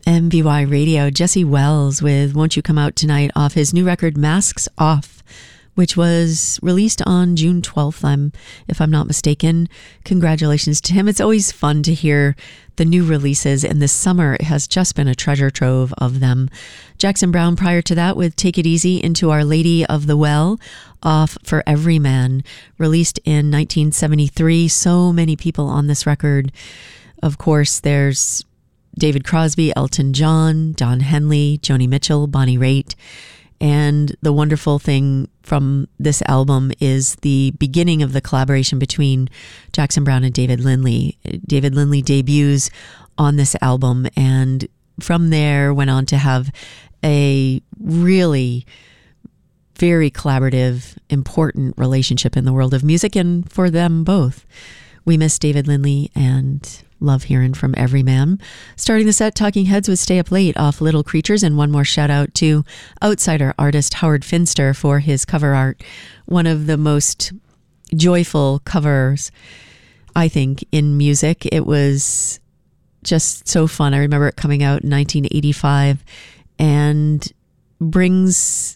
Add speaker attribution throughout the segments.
Speaker 1: MBY Radio, Jesse Wells with Won't You Come Out Tonight off his new record Masks Off, which was released on June 12th, if I'm not mistaken. Congratulations to him. It's always fun to hear the new releases, and this summer it has just been a treasure trove of them. Jackson Browne prior to that with Take It Easy into Our Lady of the Well off For Every Man, released in 1973. So many people on this record. Of course, there's David Crosby, Elton John, Don Henley, Joni Mitchell, Bonnie Raitt. And the wonderful thing from this album is the beginning of the collaboration between Jackson Browne and David Lindley. David Lindley debuts on this album, and from there went on to have a really very collaborative, important relationship in the world of music, and for them both. We miss David Lindley and love hearing from every man. Starting the set, Talking Heads with Stay Up Late off Little Creatures, and one more shout out to outsider artist Howard Finster for his cover art. One of the most joyful covers, I think, in music. It was just so fun. I remember it coming out in 1985 and brings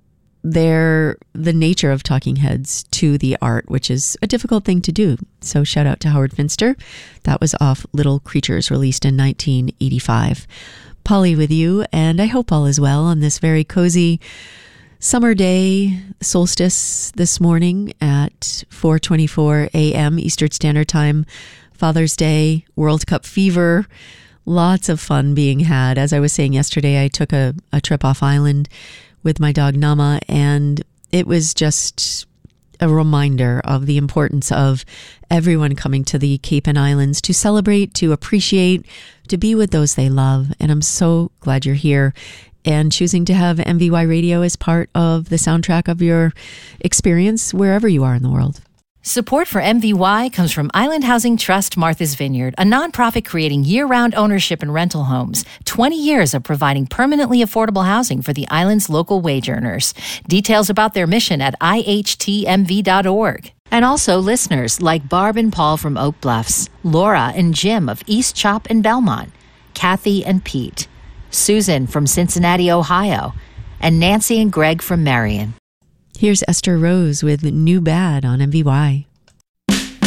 Speaker 1: the nature of Talking Heads to the art, which is a difficult thing to do. So shout out to Howard Finster. That was off Little Creatures, released in 1985. Polly with you, and I hope all is well on this very cozy summer day, solstice this morning at 4:24 a.m. Eastern Standard Time, Father's Day, World Cup fever, lots of fun being had. As I was saying yesterday, I took a trip off island with my dog Nama, and it was just a reminder of the importance of everyone coming to the Cape and Islands to celebrate, to appreciate, to be with those they love. And I'm so glad you're here and choosing to have MVY Radio as part of the soundtrack of your experience wherever you are in the world.
Speaker 2: Support for MVY comes from Island Housing Trust Martha's Vineyard, a nonprofit creating year-round ownership and rental homes. 20 years of providing permanently affordable housing for the island's local wage earners. Details about their mission at ihtmv.org. And also listeners like Barb and Paul from Oak Bluffs, Laura and Jim of East Chop and Belmont, Kathy and Pete, Susan from Cincinnati, Ohio, and Nancy and Greg from Marion.
Speaker 1: Here's Esther Rose with New Bad on MVY.